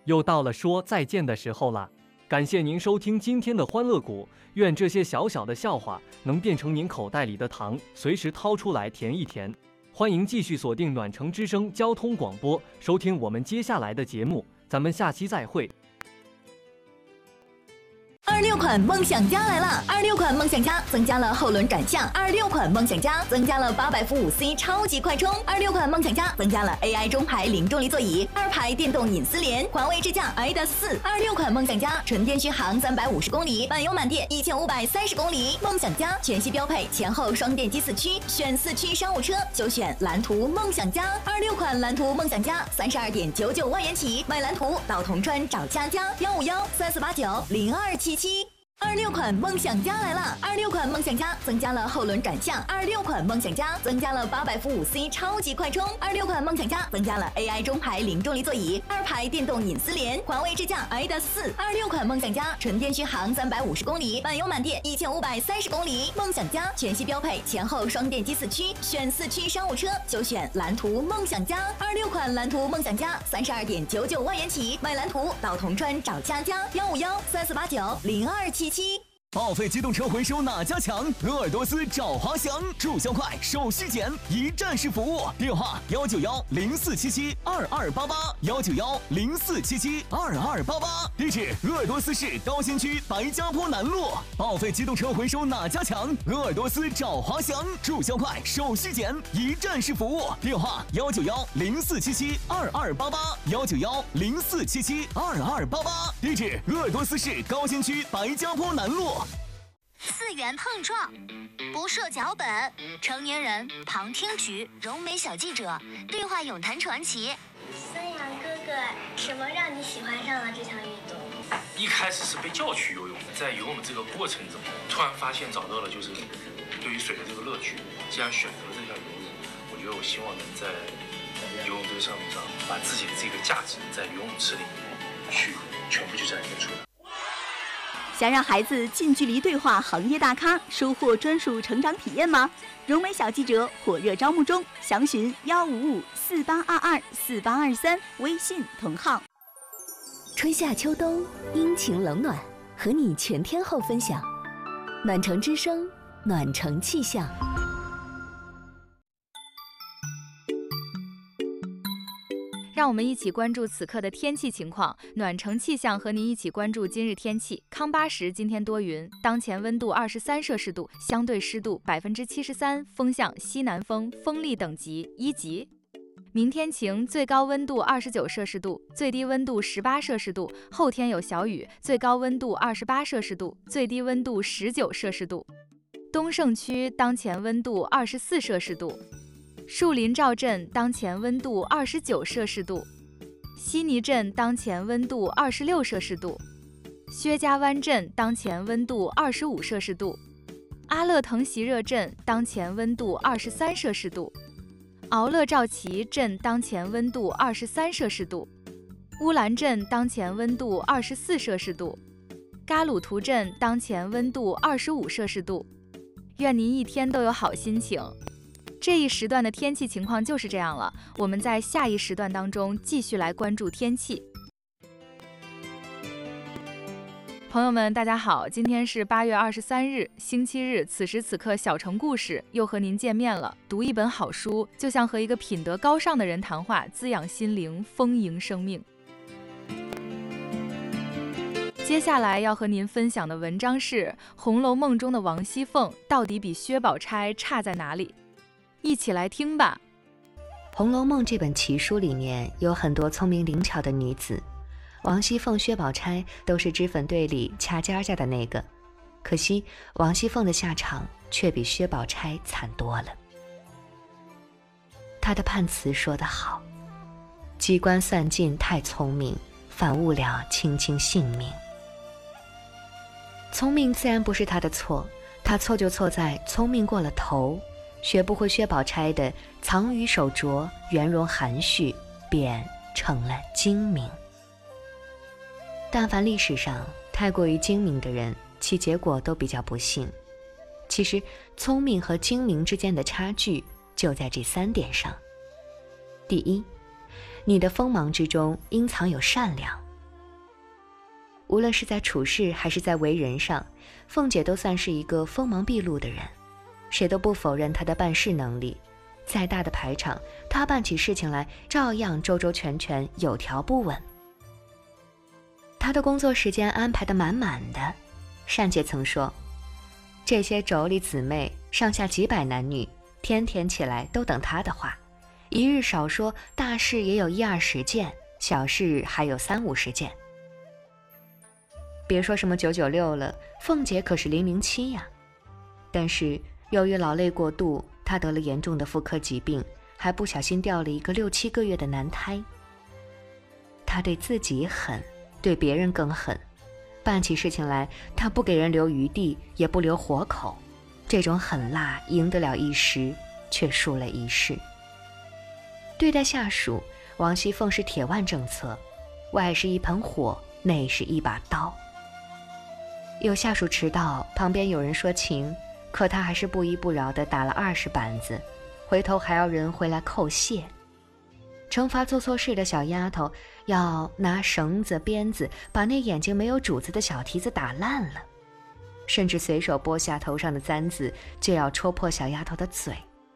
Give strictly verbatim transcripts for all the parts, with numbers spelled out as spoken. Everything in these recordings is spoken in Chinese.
又到了说再见的时候了。感谢您收听今天的欢乐谷，愿这些小小的笑话能变成您口袋里的糖，随时掏出来甜一甜。欢迎继续锁定暖城之声交通广播，收听我们接下来的节目，咱们下期再会。 二六款梦想家来了！二六款梦想家增加了后轮转向，二六款梦想家增加了八百伏五 C 超级快充，二六款梦想家增加了 A I 中排零重力座椅，二排电动隐私联，环卫智驾 A D A S 四。二六款梦想家纯电续航三百五十公里，满油满电一千五百三十公里。梦想家全系标配前后双电机四驱，选四驱商务车就选蓝图梦想家。二六款蓝图梦想家三十二点九九万元起，买蓝图到铜川找佳佳，幺五幺三四八九零二七七。二六款梦想家来了！二六款梦想家增加了后轮转向，二六款梦想家增加了八百伏五 C 超级快充，二六款梦想家增加了 A I 中排零重力座椅，二排电动隐私联，环卫智驾 A D A S 四。二六款梦想家纯电续航三百五十公里，满油满电一千五百三十公里。梦想家全系标配前后双电机四驱，选四驱商务车就选蓝图梦想家。二六款蓝图梦想家三十二点九九万元起，买蓝图到铜川找佳佳，幺五幺三四八九零二七。 报废机动车回收哪家强？鄂尔多斯找华翔，注销快，手续简，一站式服务。电话幺九幺零四七七二二八八幺九幺零四七七二二八八。地址：鄂尔多斯市高新区白家坡南路。报废机动车回收哪家强？鄂尔多斯找华翔，注销快，手续简，一站式服务。电话幺九幺零四七七二二八八幺九幺零四七七二二八八。地址：鄂尔多斯市高新区白家坡南路。 四元碰撞，不设脚本，成年人旁听局，柔美小记者，对话咏谈传奇。 孙杨哥哥，什么让你喜欢上了这项运动？ 一开始是被叫去游泳，在游泳的这个过程中，突然发现找到了就是对于水的这个乐趣。既然选择了这项游泳，我觉得我希望能在游泳这个项目上，把自己的这个价值在游泳池里面去全部去展现出来。 想让孩子近距离对话行业大咖，收获专属成长体验吗？柔美小记者火热招募中，详询幺五五四八二二四八二三微信同号。 春夏秋冬，阴晴冷暖，和你全天候分享。暖城之声，暖城气象。 让我们一起关注此刻的天气情况。暖城气象和您一起关注今日天气。康巴什今天多云，当前温度二十三摄氏度，相对湿度百分之七十三，风向西南风，风力等级一级。明天晴，最高温度二十九摄氏度，最低温度十八摄氏度。后天有小雨，最高温度二十八摄氏度，最低温度十九摄氏度。东胜区当前温度二十四摄氏度。树林赵镇当前温度二十九摄氏度，悉尼镇当前温度二十六摄氏度，薛家湾镇当前温度二十五摄氏度，阿勒腾席热镇当前温度二十三摄氏度，敖勒赵旗镇当前温度二十三摄氏度，乌兰镇当前温度二十四摄氏度，嘎鲁图镇当前温度二十五摄氏度。愿您一天都有好心情。这一时段的天气情况就是这样了，我们在下一时段当中继续来关注天气。朋友们大家好，今天是八月二十三日星期日，此时此刻小城故事又和您见面了。读一本好书，就像和一个品德高尚的人谈话，滋养心灵，丰盈生命。接下来要和您分享的文章是《红楼梦》中的王熙凤到底比薛宝钗差在哪里？一起来听吧。 《红楼梦》这本奇书里面有很多聪明灵巧的女子，王熙凤、薛宝钗都是脂粉队里掐尖尖的那个，可惜王熙凤的下场却比薛宝钗惨多了。她的判词说得好，机关算尽太聪明，反误了卿卿性命。聪明自然不是她的错，她错就错在聪明过了头，学不会薛宝钗的藏于手镯，圆融含蓄，便成了精明。但凡历史上太过于精明的人，其结果都比较不幸。其实聪明和精明之间的差距就在这三点上。第一，你的锋芒之中应藏有善良， 无论是在处事还是在为人上，凤姐都算是一个锋芒毕露的人，谁都不否认她的办事能力。再大的排场，她办起事情来照样周周全全，有条不紊。她的工作时间安排得满满的，单姐曾说，这些妯娌姊妹上下几百男女，天天起来都等她的话，一日少说大事也有一二十件，小事还有三五十件。别说什么九九六了，凤姐可是零零七呀。但是由于劳累过度，她得了严重的妇科疾病，还不小心掉了一个六七个月的男胎。她对自己狠，对别人更狠，办起事情来，她不给人留余地，也不留活口。这种狠辣赢得了一时，却输了一世。对待下属，王熙凤是铁腕政策，外是一盆火，内是一把刀。有下属迟到，旁边有人说情，可他还是不依不饶地打了二十板子，回头还要人回来叩谢。惩罚做错事的小丫头，要拿绳子鞭子把那眼睛没有主子的小蹄子打烂了，甚至随手拨下头上的簪子，就要戳破小丫头的嘴。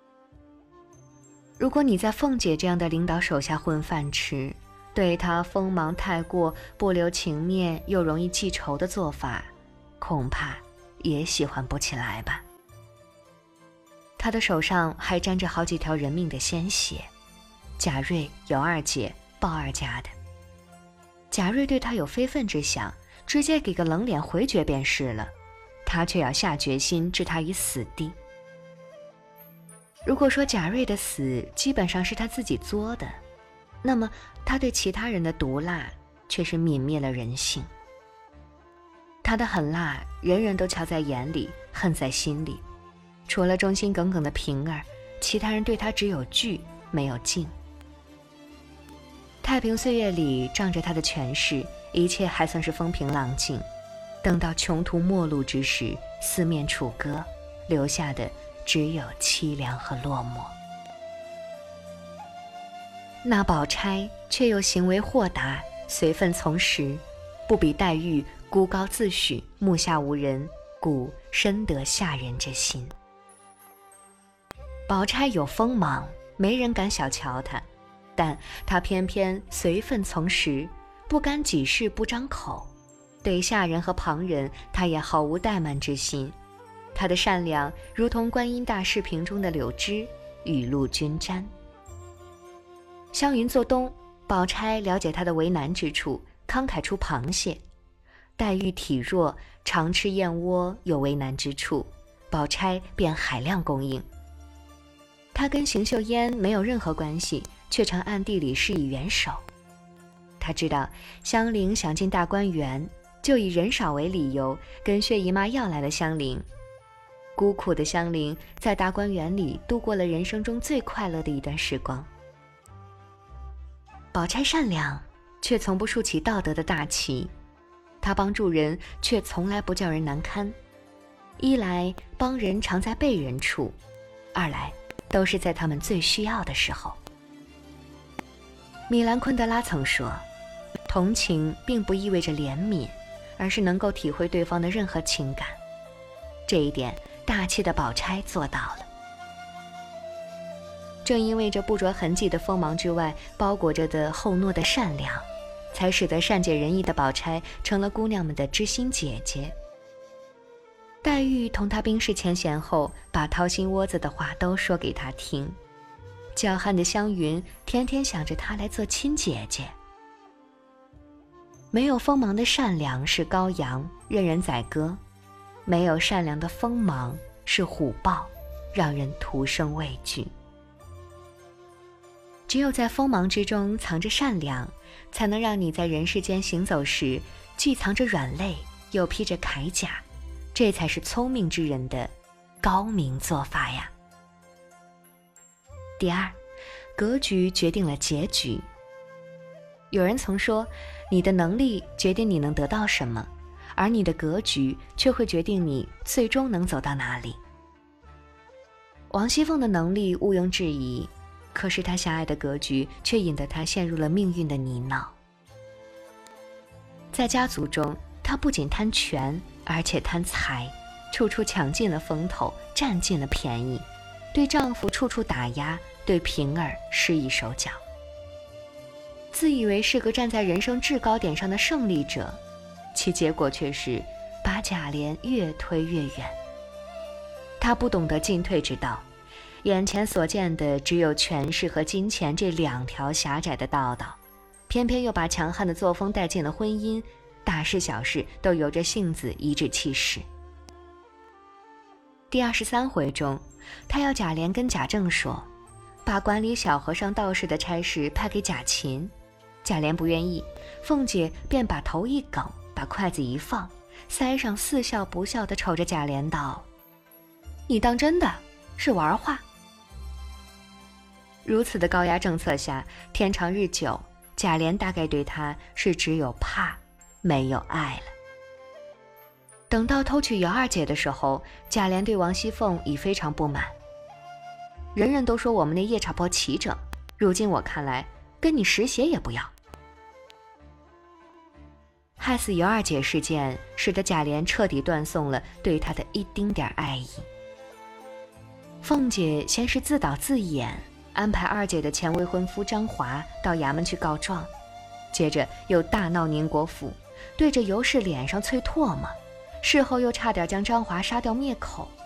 如果你在凤姐这样的领导手下混饭吃，对她锋芒太过，不留情面又容易记仇的做法，恐怕也喜欢不起来吧。她的手上还沾着好几条人命的鲜血，贾瑞、尤二姐、鲍二家的。贾瑞对她有非分之想，直接给个冷脸回绝便是了，她却要下决心置她于死地。如果说贾瑞的死基本上是他自己作的，那么他对其他人的毒辣却是泯灭了人性。他的狠辣人人都瞧在眼里，恨在心里，除了忠心耿耿的平儿，其他人对他只有惧没有敬。太平岁月里仗着他的权势，一切还算是风平浪静，等到穷途末路之时，四面楚歌，留下的只有凄凉和落寞。那宝钗却又行为豁达，随分从时，不比黛玉孤高自许，目下无人，故深得下人之心。宝钗有锋芒，没人敢小瞧她，但她偏偏随分从时，不甘己事不张口，对下人和旁人，她也毫无怠慢之心。她的善良如同观音大士瓶中的柳枝，雨露均沾。湘云做东，宝钗了解她的为难之处，慷慨出螃蟹；黛玉体弱，常吃燕窝，有为难之处，宝钗便海量供应。她跟邢岫烟没有任何关系，却常暗地里施以援手。她知道香菱想进大观园，就以人少为理由，跟薛姨妈要来了香菱。孤苦的香菱在大观园里度过了人生中最快乐的一段时光。宝钗善良，却从不竖起道德的大旗，她帮助人，却从来不叫人难堪。一来帮人常在被人处，二来都是在他们最需要的时候。米兰昆德拉曾说，同情并不意味着怜悯，而是能够体会对方的任何情感。这一点大气的宝钗做到了。正因为这不着痕迹的锋芒之外包裹着的厚糯的善良，才使得善解人意的宝钗成了姑娘们的知心姐姐。黛玉同她冰释前嫌后，把掏心窝子的话都说给她听。娇憨的湘云天天想着她来做亲姐姐。没有锋芒的善良是羔羊，任人宰割；没有善良的锋芒是虎豹，让人徒生畏惧。只有在锋芒之中藏着善良，才能让你在人世间行走时，既藏着软肋，又披着铠甲，这才是聪明之人的高明做法呀。第二，格局决定了结局。有人曾说，你的能力决定你能得到什么，而你的格局却会决定你最终能走到哪里。王熙凤的能力毋庸置疑，可是她狭隘的格局却引得她陷入了命运的泥淖。在家族中， 她不仅贪权，而且贪财，处处抢尽了风头，占尽了便宜，对丈夫处处打压，对平儿施以手脚。自以为是个站在人生制高点上的胜利者，其结果却是把贾琏越推越远。他不懂得进退之道，眼前所见的只有权势和金钱这两条狭窄的道道，偏偏又把强悍的作风带进了婚姻，大事小事都由着性子颐指气使。第二十三回中，他要贾琏跟贾政说，把管理小和尚道士的差事派给贾芹。贾琏不愿意，凤姐便把头一梗，把筷子一放，腮上似笑不笑地瞅着贾琏道：“你当真的是玩话？”如此的高压政策下，天长日久，贾琏大概对他是只有怕，没有爱了。等到偷娶姚二姐的时候，贾琏对王熙凤已非常不满。人人都说我们那夜叉婆齐整，如今我看来，跟你十血也不要。害死姚二姐事件，使得贾琏彻底断送了对她的一丁点爱意。凤姐先是自导自演，安排二姐的前未婚夫张华到衙门去告状，接着又大闹宁国府，对着尤氏脸上啐唾沫，事后又差点将张华杀掉灭口。